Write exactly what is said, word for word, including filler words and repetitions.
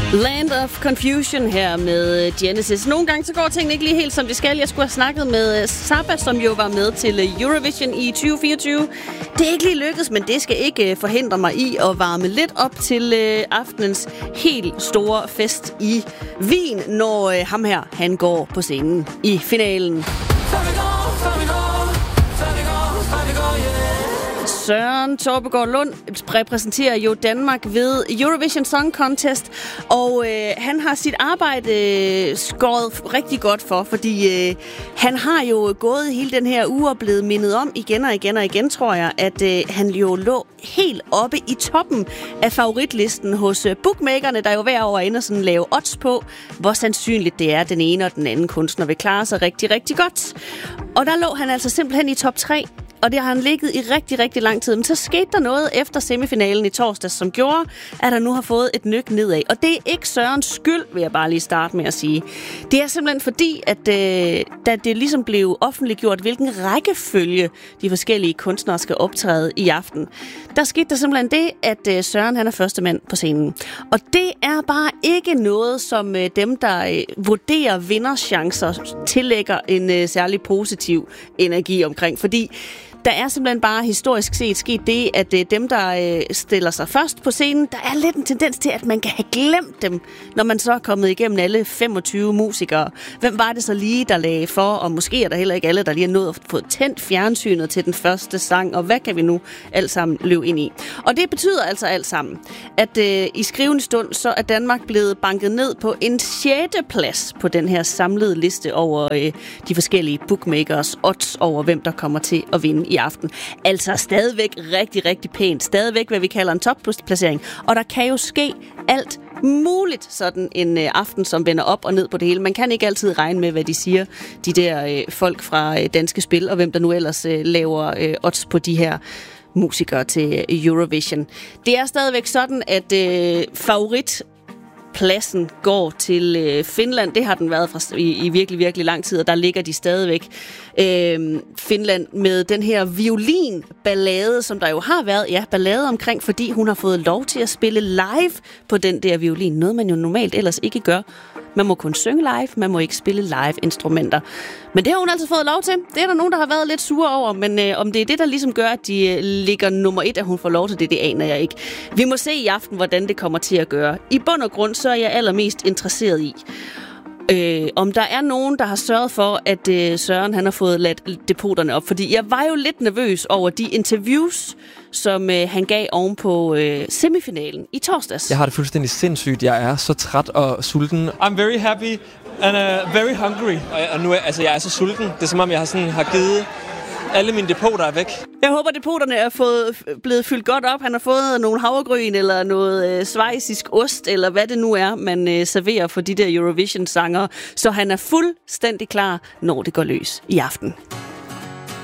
Land of Confusion her med Genesis. Nogle gange så går tingene ikke lige helt som det skal. Jeg skulle have snakket med Zappa, som jo var med til Eurovision i tyve fireogtyve. Det er ikke lige lykkedes, men det skal ikke forhindre mig i at varme lidt op til aftenens helt store fest i Wien, når ham her, han går på scenen i finalen. Søren Torpegaard Lund repræsenterer jo Danmark ved Eurovision Song Contest, og øh, han har sit arbejde øh, skåret rigtig godt for, fordi øh, han har jo gået hele den her uge og blevet mindet om igen og igen og igen, tror jeg, at øh, han jo lå helt oppe i toppen af favoritlisten hos øh, bookmakerne, der jo hver år er inde og sådan lave odds på, hvor sandsynligt det er, at den ene og den anden kunstner vil klare sig rigtig, rigtig godt. Og der lå han altså simpelthen i top tre. Og det har han ligget i rigtig, rigtig lang tid. Men så skete der noget efter semifinalen i torsdags, som gjorde, at han nu har fået et nyk nedad. Og det er ikke Sørens skyld, vil jeg bare lige starte med at sige. Det er simpelthen fordi, at øh, da det ligesom blev offentliggjort, hvilken rækkefølge de forskellige kunstnere skal optræde i aften, der skete der simpelthen det, at øh, Søren han er første mand på scenen. Og det er bare ikke noget, som øh, dem, der øh, vurderer vinderchancer, tillægger en øh, særlig positiv energi omkring. Fordi der er simpelthen bare historisk set sket det, at øh, dem, der øh, stiller sig først på scenen, der er lidt en tendens til, at man kan have glemt dem, når man så er kommet igennem alle femogtyve musikere. Hvem var det så lige, der lagde for? Og måske er der heller ikke alle, der lige har nået at få tændt fjernsynet til den første sang. Og hvad kan vi nu alt sammen løbe ind i? Og det betyder altså alt sammen, at øh, i skrivende stund, så er Danmark blevet banket ned på en sjette plads på den her samlede liste over øh, de forskellige bookmakers odds over, hvem der kommer til at vinde i aften. Altså stadigvæk rigtig, rigtig pænt. Stadigvæk, hvad vi kalder en topplacering. Og der kan jo ske alt muligt sådan en øh, aften, som vender op og ned på det hele. Man kan ikke altid regne med, hvad de siger, de der øh, folk fra øh, Danske Spil, og hvem der nu ellers øh, laver øh, odds på de her musikere til Eurovision. Det er stadigvæk sådan, at øh, favorit pladsen går til øh, Finland. Det har den været fra, i, i virkelig, virkelig lang tid, og der ligger de stadigvæk. Øh, Finland med den her violinballade, som der jo har været, ja, ballade omkring, fordi hun har fået lov til at spille live på den der violin. Noget, man jo normalt ellers ikke gør. Man må kun synge live, man må ikke spille live-instrumenter. Men det har hun altså fået lov til. Det er der nogen, der har været lidt sure over, men øh, om det er det, der ligesom gør, at de øh, ligger nummer et, at hun får lov til det, det aner jeg ikke. Vi må se i aften, hvordan det kommer til at gøre. I bund og grund, så er jeg allermest interesseret i, Øh, om der er nogen, der har sørget for, at øh, Søren han har fået ladt depoterne op. Fordi jeg var jo lidt nervøs over de interviews, som øh, han gav oven på øh, semifinalen i torsdags. Jeg har det fuldstændig sindssygt. Jeg er så træt og sulten. I'm very happy and uh, very hungry. Og, og nu er altså, jeg er så sulten. Det er som om, jeg har, sådan, har givet alle mine depoter er væk. Jeg håber, depoterne er fået, blevet fyldt godt op. Han har fået nogle havregryn eller noget øh, schweizisk ost, eller hvad det nu er, man øh, serverer for de der Eurovision-sangere. Så han er fuldstændig klar, når det går løs i aften.